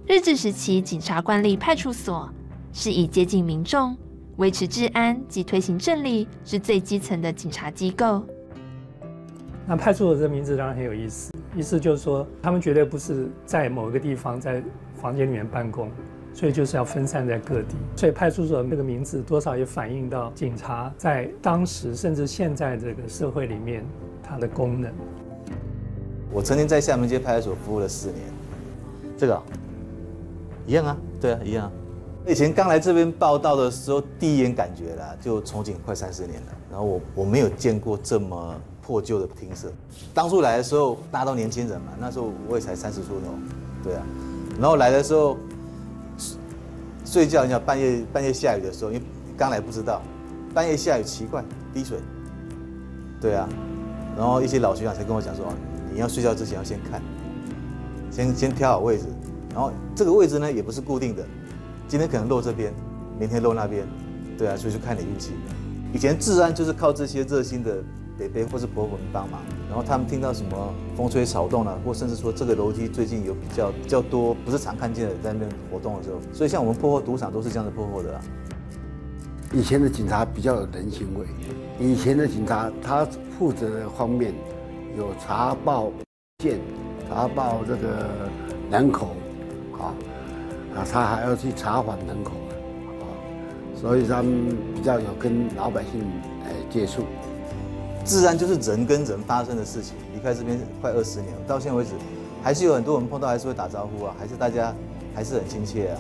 日治时期警察官吏派出所是以接近民众、维持治安及推行正理之最基层的警察机构。 那派出所这个名字当然很有意思，意思就是说他们绝对不是在某个地方在房间里面办公，所以就是要分散在各地。所以派出所这个名字多少也反映到警察在当时甚至现在这个社会里面它的功能。 我曾经在厦门街派出所服务了4年，这个一样啊，对啊，一样。以前刚来这边报道的时候，第一眼感觉啦，就从警快30年了，然后我没有见过这么破旧的厅舍。当初来的时候，大家都年轻人嘛，那时候我也才30出头，对啊。然后来的时候，睡觉，你想半夜下雨的时候，因为刚来不知道，半夜下雨奇怪滴水，对啊。然后一些老学长才跟我讲说，你要睡觉之前要先看，先挑好位置，然后这个位置呢也不是固定的，今天可能漏这边，明天漏那边，对啊，所以就看你运气。以前治安就是靠这些热心的伯伯或是婆婆们帮忙，然后他们听到什么风吹草动或甚至说这个楼梯最近有比较多不是常看见的在那边活动的时候，所以像我们破获赌场都是这样子破获的啦。 以前的警察比较有人情味，以前的警察他负责的方面有查报件、查报这个人口，他还要去查访人口，所以他们比较有跟老百姓接触。 治安就是人跟人发生的事情，离开这边快20年了，到现在为止，还是有很多人碰到还是会打招呼啊，还是大家还是很亲切啊。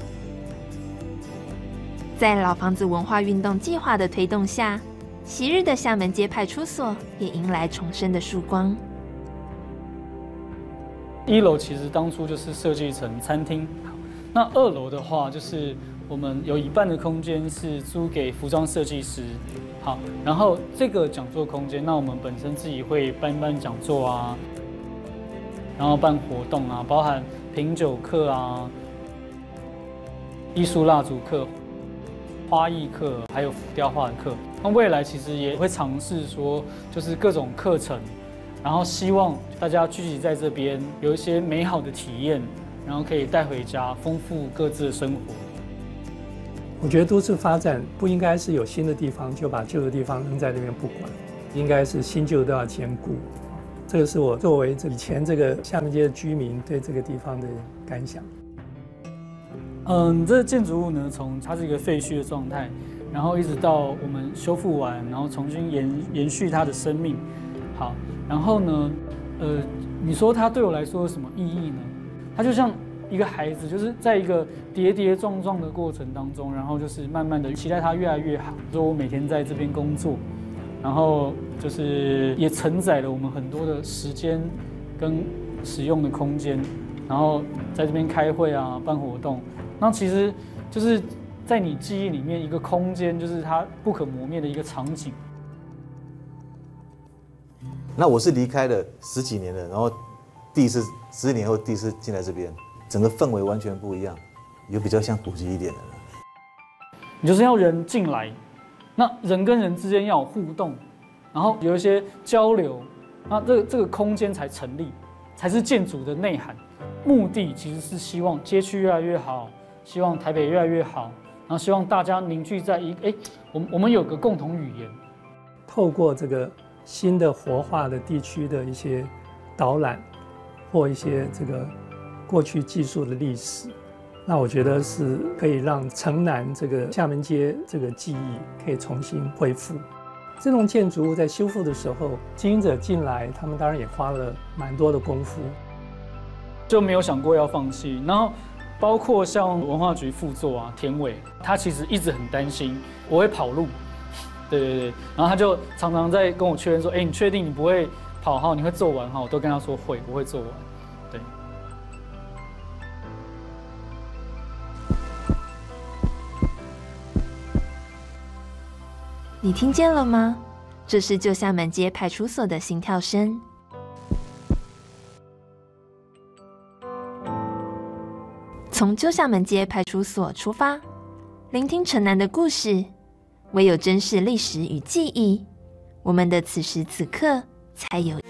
在老房子文化运动计划的推动下，昔日的厦门街派出所也迎来重生的曙光。 1楼其实当初就是设计成餐厅，那2楼的话就是我们有一半的空间是租给服装设计师，好，然后这个讲座空间，那我们本身自己会办讲座啊，然后办活动啊，包含品酒课啊、艺术蜡烛课、花艺课，还有浮雕画的课。那未来其实也会尝试说，就是各种课程，然后希望大家聚集在这边，有一些美好的体验，然后可以带回家，丰富各自的生活。 我觉得都市发展不应该是有新的地方就把旧的地方扔在那边不管，应该是新旧都要兼顾。这个是我作为以前这个厦门街的居民对这个地方的感想。 这个建筑物呢，从它是一个废墟的状态，然后一直到我们修复完，然后重新延续它的生命。好，然后呢，你说它对我来说有什么意义呢？它就像一个孩子，就是在一个跌跌撞撞的过程当中，然后就是慢慢的期待它越来越好。说我每天在这边工作，然后就是也承载了我们很多的时间跟使用的空间，然后在这边开会啊，办活动。那其实就是在你记忆里面一个空间，就是它不可磨灭的一个场景。 那我是离开了10几年了，然后第一次10年后第一次进来这边，整个氛围完全不一样，有比较像古迹一点的了。 你就是要人进来，那人跟人之间要有互动，然后有一些交流，那这个空间才成立，才是建筑的内涵。目的其实是希望街区越来越好，希望台北越来越好，然后希望大家凝聚在我们有个共同语言。 透过这个新的活化的地区的一些导览，或一些这个过去技术的历史，那我觉得是可以让城南这个厦门街这个记忆可以重新恢复。这种建筑物在修复的时候，经营者进来，他们当然也花了蛮多的功夫， 就没有想过要放弃。然后包括像文化局副座啊田伟，他其实一直很担心我会跑路，对，然后他就常常在跟我确认说，你确定你不会跑号，你会做完号？我都跟他说会，我会做完。对。 你听见了吗？这是旧厦门街派出所的心跳声。从旧厦门街派出所出发，聆听城南的故事，唯有珍视历史与记忆，我们的此时此刻才有